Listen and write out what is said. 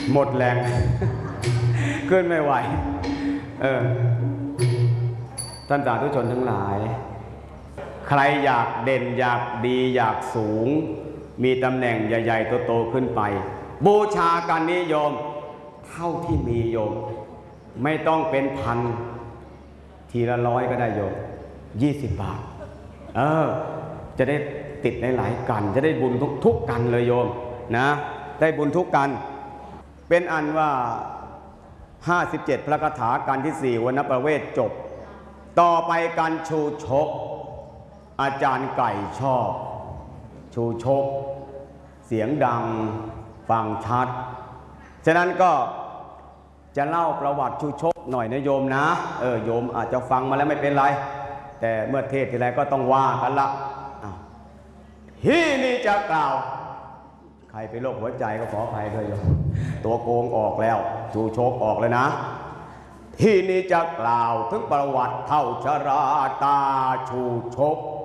หมดแรง ขึ้นไม่ไหวท่านสาธุชนทั้งหลายใครอยากเด่นอยากดีอยากสูงมีตำแหน่งใหญ่ๆโตๆขึ้นไปบูชากันนิยมเท่าที่มีโยมไม่ต้องเป็นพันทีละ100ก็ได้โยม20 บาทจะได้ติดหลายๆกันจะได้บุญทุกกันเลยโยมนะได้บุญทุกกันเป็นอันว่า57พระคาถากันที่4วรรณประเวทจบต่อไปการชูชกอาจารย์ไก่ชอบชูชกเสียงดังฟังชัดฉะนั้นก็จะเล่าประวัติชูชกหน่อยนะโยมนะโยมอาจจะฟังมาแล้วไม่เป็นไรแต่เมื่อเทศทีไรก็ต้องว่ากันละที่นี่จะกล่าวใครเป็นโรคหัวใจก็ขออภัยด้วยโยมตัวโกงออกแล้วชูชกออกเลยนะที่นี้จะกล่าวถึงประวัติเท่าชราตาชูชก